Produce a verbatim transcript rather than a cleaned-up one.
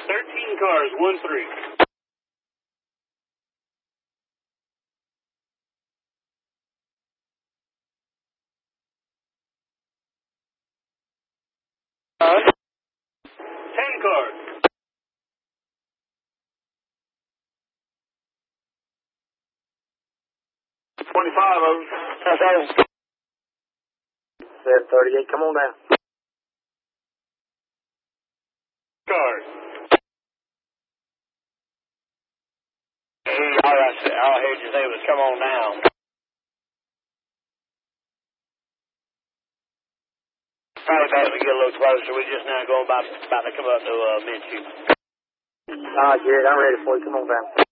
thirteen cars, one three. Uh, ten cars. twenty-five of them. seven thirty-eight, come on down. Cars. Hey, all I, said, all I heard you say was come on down. Probably better we get a little closer. We're just now going about, about to come up to uh, Minshew. Ah, Jared, I'm ready for you. Come on down.